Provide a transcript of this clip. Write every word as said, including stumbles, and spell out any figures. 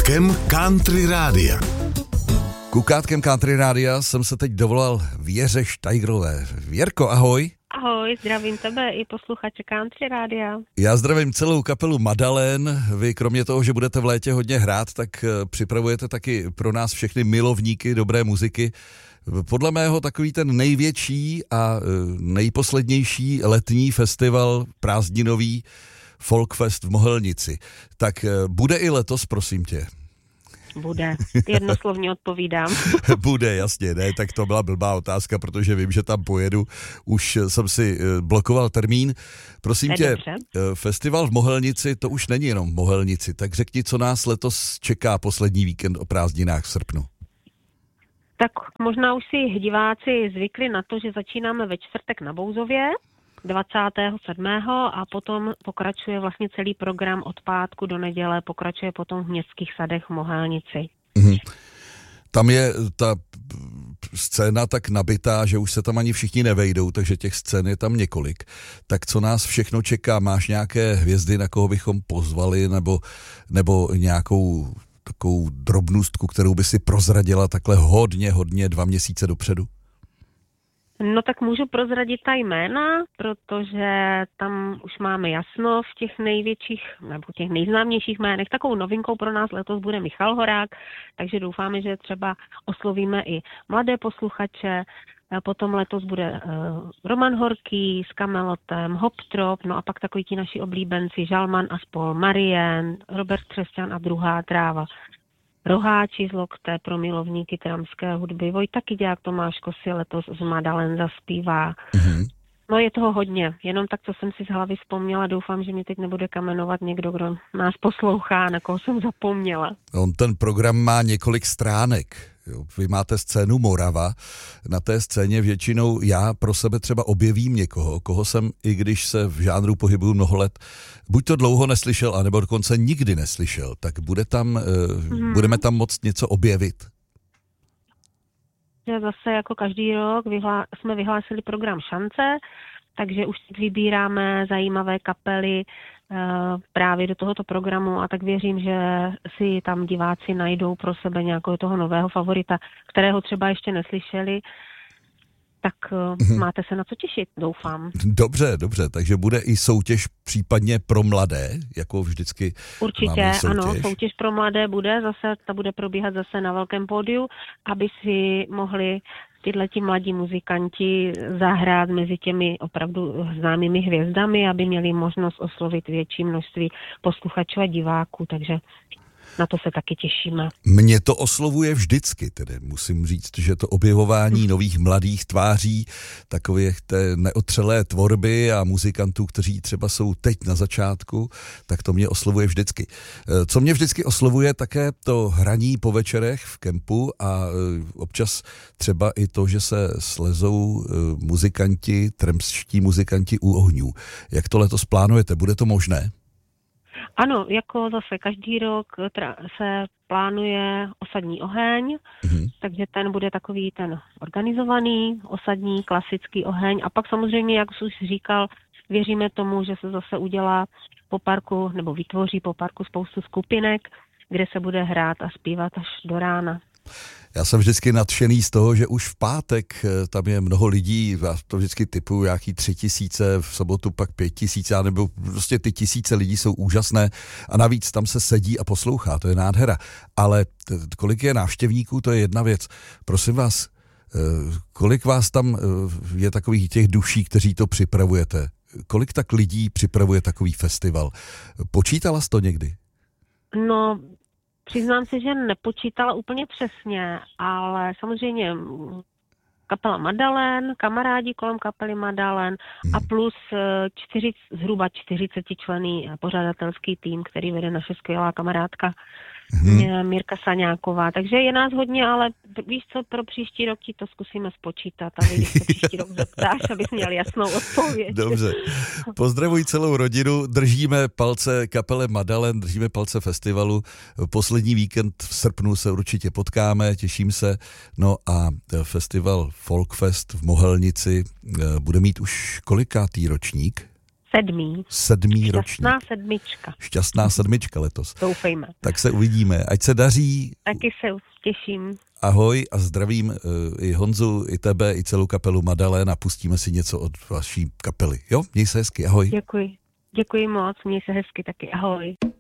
Kukátkem Country Rádia. Kukátkem Country Rádia jsem se teď dovolal Věře Štajgrové. Věrko, ahoj. Ahoj, zdravím tebe i posluchače Country Rádia. Já zdravím celou kapelu Madalen. Vy kromě toho, že budete v létě hodně hrát, tak připravujete taky pro nás všechny milovníky dobré muziky. Podle mého takový ten největší a nejposlednější letní festival prázdninový Folkfest v Mohelnici. Tak bude i letos, prosím tě? Bude, jednoslovně odpovídám. Bude, jasně, ne, tak to byla blbá otázka, protože vím, že tam pojedu, už jsem si blokoval termín. Prosím tě, dobře. Festival v Mohelnici, to už není jenom v Mohelnici, tak řekni, co nás letos čeká poslední víkend o prázdninách v srpnu. Tak možná už si diváci zvykli na to, že začínáme ve čtvrtek na Bouzově, dvacátého sedmého a potom pokračuje vlastně celý program od pátku do neděle, pokračuje potom v Městských sadech v Mohelnici. Mhm. Tam je ta scéna tak nabitá, že už se tam ani všichni nevejdou, takže těch scén je tam několik. Tak co nás všechno čeká? Máš nějaké hvězdy, na koho bychom pozvali, nebo, nebo nějakou takovou drobnůstku, kterou by si prozradila takhle hodně, hodně dva měsíce dopředu? No tak můžu prozradit ta jména, protože tam už máme jasno v těch největších, nebo těch nejznámějších jménech. Takovou novinkou pro nás letos bude Michal Horák, takže doufáme, že třeba oslovíme i mladé posluchače. Potom letos bude uh, Roman Horký s Kamelotem, Hoptrop, no a pak takový ti naši oblíbenci Žalman a spol, Marien, Robert Křesťan a Druhá tráva. Roháči z Lokté pro milovníky tramské hudby, Vojta Kyďák, Tomáško si letos z Madalen zaspívá. Mm-hmm. No je toho hodně, jenom tak, co jsem si z hlavy vzpomněla, doufám, že mě teď nebude kamenovat někdo, kdo nás poslouchá, na koho jsem zapomněla. On ten program má několik stránek. Jo. Vy máte scénu Morava, na té scéně většinou já pro sebe třeba objevím někoho, koho jsem, i když se v žánru pohybuju mnoho let, buď to dlouho neslyšel, anebo dokonce nikdy neslyšel, tak bude tam, hmm. budeme tam moct něco objevit. Zase jako každý rok vyhlá, jsme vyhlásili program Šance, takže už vybíráme zajímavé kapely uh, právě do tohoto programu a tak věřím, že si tam diváci najdou pro sebe nějakého toho nového favorita, kterého třeba ještě neslyšeli, tak uh, mm-hmm. máte se na co těšit, doufám. Dobře, dobře, takže bude i soutěž případně pro mladé, jako vždycky. Určitě, soutěž. Ano, soutěž pro mladé bude, zase ta bude probíhat zase na velkém pódiu, aby si mohli tyhleti mladí muzikanti zahrát mezi těmi opravdu známými hvězdami, aby měli možnost oslovit větší množství posluchačů a diváků, takže na to se taky těšíme. Mě to oslovuje vždycky, tedy musím říct, že to objevování nových mladých tváří, takové té neotřelé tvorby a muzikantů, kteří třeba jsou teď na začátku, tak to mě oslovuje vždycky. Co mě vždycky oslovuje, také to hraní po večerech v kempu a občas třeba i to, že se slezou muzikanti, tremští muzikanti u ohňů. Jak to letos plánujete? Bude to možné? Ano, jako zase každý rok tra- se plánuje osadní oheň, mm-hmm. takže ten bude takový ten organizovaný, osadní, klasický oheň. A pak samozřejmě, jak jsi už říkal, věříme tomu, že se zase udělá po parku, nebo vytvoří po parku spoustu skupinek, kde se bude hrát a zpívat až do rána. Já jsem vždycky nadšený z toho, že už v pátek tam je mnoho lidí, já to vždycky typuju nějaký tři tisíce, v sobotu pak pět tisíc, nebo prostě ty tisíce lidí jsou úžasné a navíc tam se sedí a poslouchá, to je nádhera. Ale kolik je návštěvníků, to je jedna věc. Prosím vás, kolik vás tam je takových těch duší, kteří to připravujete? Kolik tak lidí připravuje takový festival? Počítala jsi to někdy? No... Přiznám se, že nepočítala úplně přesně, ale samozřejmě kapela Madalen, kamarádi kolem kapely Madalen a plus čtyři, zhruba čtyřicetičlenný pořadatelský tým, který vede naše skvělá kamarádka hmm. Mirka Saňáková. Takže je nás hodně, ale víš co, pro příští rok ti to zkusíme spočítat a když to příští rok zeptáš, abys měl jasnou odpověď. Dobře. Pozdravuji celou rodinu, držíme palce kapele Madalen, držíme palce festivalu. Poslední víkend v srpnu se určitě potkáme, těším se. No a festival Folkfest v Mohelnici bude mít už kolikátý ročník? Sedmý. Sedmý ročník. Šťastná sedmička. Šťastná sedmička letos. Doufejme. Tak se uvidíme. Ať se daří. Taky se těším. Ahoj a zdravím uh, i Honzu, i tebe, i celou kapelu Madalén a pustíme si něco od vaší kapely. Jo, měj se hezky, ahoj. Děkuji. Děkuji moc, měj se hezky taky, ahoj.